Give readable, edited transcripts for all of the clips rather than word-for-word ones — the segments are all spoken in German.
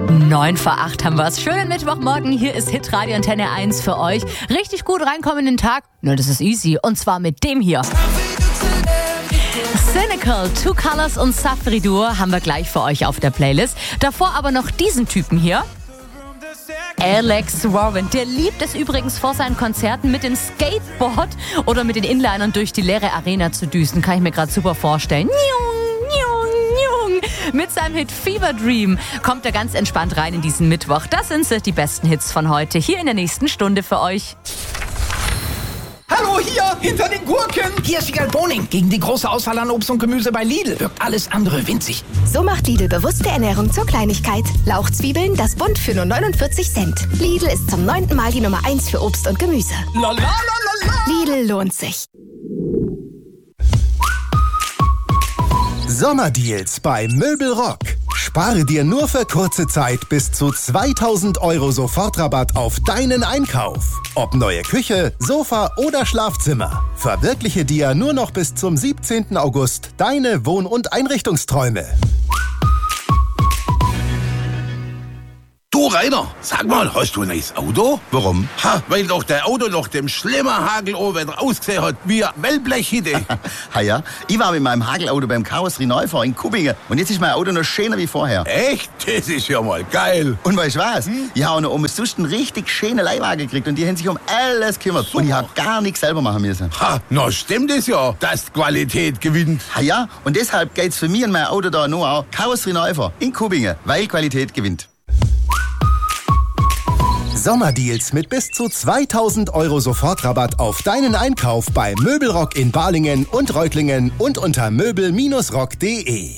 7:09 haben wir es. Schönen Mittwochmorgen, hier ist Hitradio Antenne 1 für euch. Richtig gut reinkommen in den Tag? Nur das ist easy. Und zwar mit dem hier. Cynical, Two Colors und Safri Duo haben wir gleich für euch auf der Playlist. Davor aber noch diesen Typen hier. Alex Warren, der liebt es übrigens vor seinen Konzerten mit dem Skateboard oder mit den Inlinern durch die leere Arena zu düsen. Kann ich mir gerade super vorstellen. Mit seinem Hit Fever Dream kommt er ganz entspannt rein in diesen Mittwoch. Das sind die besten Hits von heute, hier in der nächsten Stunde für euch. Hallo, hier, hinter den Gurken. Hier ist Wiegald Boning. Gegen die große Auswahl an Obst und Gemüse bei Lidl wirkt alles andere winzig. So macht Lidl bewusste Ernährung zur Kleinigkeit. Lauchzwiebeln, das Bund für nur 49 Cent. Lidl ist zum 9. Mal die Nummer 1 für Obst und Gemüse. La, la, la, la, la. Lidl lohnt sich. Sommerdeals bei Möbelrock. Spare dir nur für kurze Zeit bis zu 2.000 € Sofortrabatt auf deinen Einkauf. Ob neue Küche, Sofa oder Schlafzimmer. Verwirkliche dir nur noch bis zum 17. August deine Wohn- und Einrichtungsträume. Du Rainer, sag mal, hast du ein neues Auto? Warum? Weil doch der Auto nach dem schlimmen Hagelowetter ausgesehen hat wie ein Wellblechhütte. Ja, ich war mit meinem Hagelauto beim Karosserieneufahrer in Kubbingen und jetzt ist mein Auto noch schöner wie vorher. Echt? Das ist ja mal geil. Und weißt du was? Ich habe noch umsonst einen richtig schönen Leihwagen gekriegt und die haben sich um alles gekümmert. Super. Und ich habe gar nichts selber machen müssen. Na stimmt es ja, dass die Qualität gewinnt. Ja, und deshalb geht's für mich und mein Auto da nur auch Karosserieneufahrer in Kubbingen, weil Qualität gewinnt. Sommerdeals mit bis zu 2.000 € Sofortrabatt auf deinen Einkauf bei Möbelrock in Balingen und Reutlingen und unter möbel-rock.de.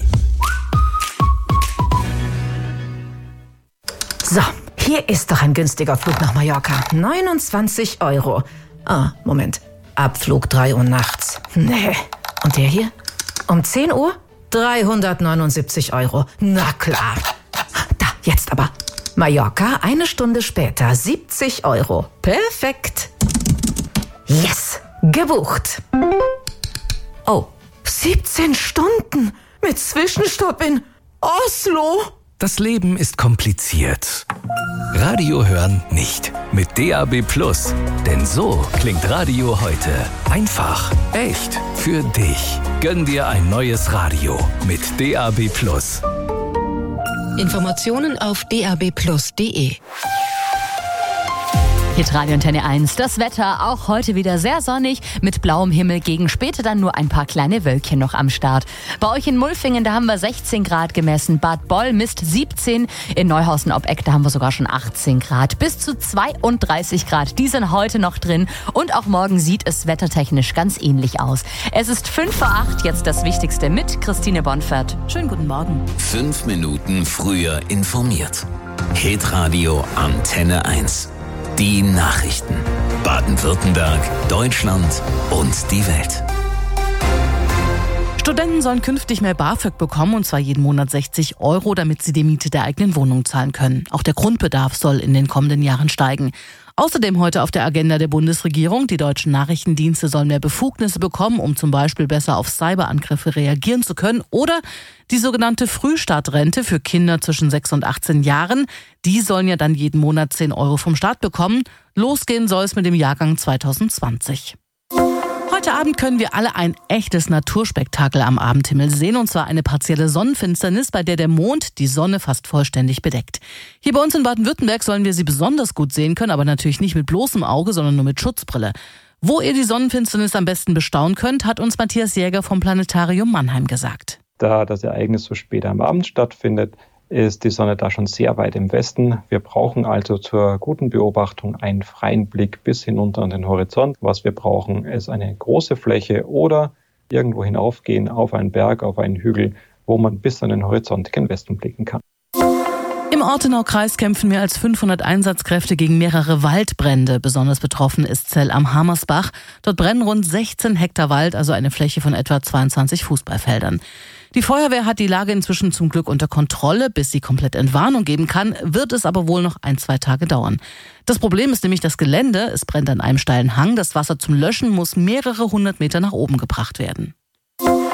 So, hier ist doch ein günstiger Flug nach Mallorca. 29 €. Moment. Abflug 3 Uhr nachts. Nee. Und der hier? Um 10 Uhr? 379 €. Na klar. Da, jetzt aber. Mallorca, 1 Stunde später, 70 €. Perfekt. Yes, gebucht. Oh, 17 Stunden mit Zwischenstopp in Oslo. Das Leben ist kompliziert. Radio hören nicht. Mit DAB+. Denn so klingt Radio heute. Einfach, echt, für dich. Gönn dir ein neues Radio mit DAB+. Informationen auf dabplus.de. Hitradio Antenne 1. Das Wetter auch heute wieder sehr sonnig mit blauem Himmel, gegen später dann nur ein paar kleine Wölkchen noch am Start. Bei euch in Mulfingen, da haben wir 16 Grad gemessen. Bad Boll misst 17. In Neuhausen ob Eck, da haben wir sogar schon 18 Grad. Bis zu 32 Grad, die sind heute noch drin. Und auch morgen sieht es wettertechnisch ganz ähnlich aus. Es ist 7:05, jetzt das Wichtigste mit Christine Bonfert. Schönen guten Morgen. 5 Minuten früher informiert. Hitradio Antenne 1. Die Nachrichten. Baden-Württemberg, Deutschland und die Welt. Studenten sollen künftig mehr BAföG bekommen, und zwar jeden Monat 60 €, damit sie die Miete der eigenen Wohnung zahlen können. Auch der Grundbedarf soll in den kommenden Jahren steigen. Außerdem heute auf der Agenda der Bundesregierung: Die deutschen Nachrichtendienste sollen mehr Befugnisse bekommen, um zum Beispiel besser auf Cyberangriffe reagieren zu können. Oder die sogenannte Frühstartrente für Kinder zwischen 6 und 18 Jahren. Die sollen ja dann jeden Monat 10 € vom Staat bekommen. Losgehen soll es mit dem Jahrgang 2020. Heute Abend können wir alle ein echtes Naturspektakel am Abendhimmel sehen, und zwar eine partielle Sonnenfinsternis, bei der der Mond die Sonne fast vollständig bedeckt. Hier bei uns in Baden-Württemberg sollen wir sie besonders gut sehen können, aber natürlich nicht mit bloßem Auge, sondern nur mit Schutzbrille. Wo ihr die Sonnenfinsternis am besten bestaunen könnt, hat uns Matthias Jäger vom Planetarium Mannheim gesagt. Da das Ereignis so spät am Abend stattfindet, ist die Sonne da schon sehr weit im Westen. Wir brauchen also zur guten Beobachtung einen freien Blick bis hinunter an den Horizont. Was wir brauchen, ist eine große Fläche oder irgendwo hinaufgehen auf einen Berg, auf einen Hügel, wo man bis an den Horizont gen Westen blicken kann. Im Ortenaukreis kämpfen mehr als 500 Einsatzkräfte gegen mehrere Waldbrände. Besonders betroffen ist Zell am Hamersbach. Dort brennen rund 16 Hektar Wald, also eine Fläche von etwa 22 Fußballfeldern. Die Feuerwehr hat die Lage inzwischen zum Glück unter Kontrolle. Bis sie komplett Entwarnung geben kann, wird es aber wohl noch 1-2 Tage dauern. Das Problem ist nämlich das Gelände. Es brennt an einem steilen Hang. Das Wasser zum Löschen muss mehrere 100 Meter nach oben gebracht werden.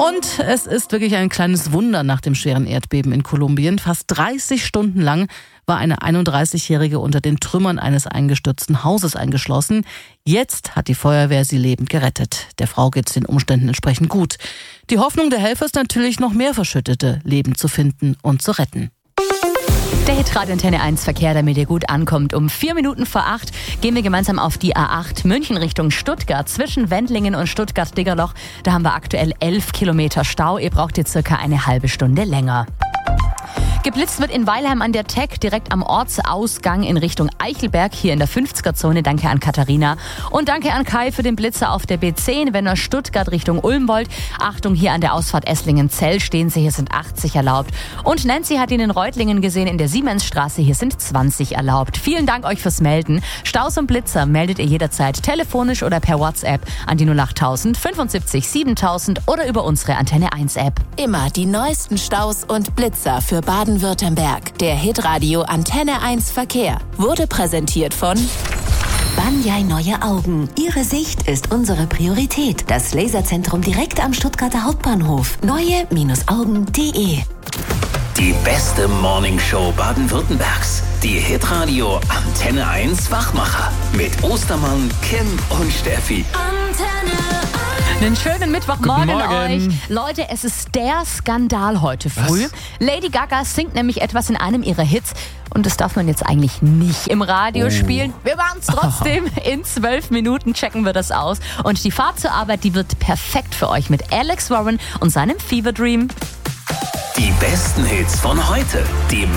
Und es ist wirklich ein kleines Wunder nach dem schweren Erdbeben in Kolumbien. Fast 30 Stunden lang war eine 31-Jährige unter den Trümmern eines eingestürzten Hauses eingeschlossen. Jetzt hat die Feuerwehr sie lebend gerettet. Der Frau geht es den Umständen entsprechend gut. Die Hoffnung der Helfer ist natürlich, noch mehr Verschüttete lebend zu finden und zu retten. Der Hitradio Antenne 1 Verkehr, damit ihr gut ankommt. Um 4 Minuten vor 8 gehen wir gemeinsam auf die A8 München Richtung Stuttgart. Zwischen Wendlingen und Stuttgart-Diggerloch, da haben wir aktuell 11 Kilometer Stau. Ihr braucht hier circa eine halbe Stunde länger. Geblitzt wird in Weilheim an der Teck, direkt am Ortsausgang in Richtung Eichelberg, hier in der 50er-Zone. Danke an Katharina. Und danke an Kai für den Blitzer auf der B10. Wenn ihr Stuttgart Richtung Ulm wollt, Achtung, hier an der Ausfahrt Esslingen-Zell stehen Sie, hier sind 80 erlaubt. Und Nancy hat ihn in Reutlingen gesehen, in der Siemensstraße, hier sind 20 erlaubt. Vielen Dank euch fürs Melden. Staus und Blitzer meldet ihr jederzeit telefonisch oder per WhatsApp an die 08000 75 7000 oder über unsere Antenne 1 App. Immer die neuesten Staus und Blitzer für Baden-Württemberg. Der Hitradio Antenne 1 Verkehr wurde präsentiert von Banyai Neue Augen. Ihre Sicht ist unsere Priorität. Das Laserzentrum direkt am Stuttgarter Hauptbahnhof. Neue-Augen.de. Die beste Morningshow Baden-Württembergs. Die Hitradio Antenne 1 Wachmacher. Mit Ostermann, Kim und Steffi. Einen schönen Mittwochmorgen euch. Leute, es ist der Skandal heute früh. Lady Gaga singt nämlich etwas in einem ihrer Hits und das darf man jetzt eigentlich nicht im Radio spielen. Wir machen es trotzdem. In 12 Minuten checken wir das aus. Und die Fahrt zur Arbeit, die wird perfekt für euch mit Alex Warren und seinem Fever Dream. Die besten Hits von heute. Die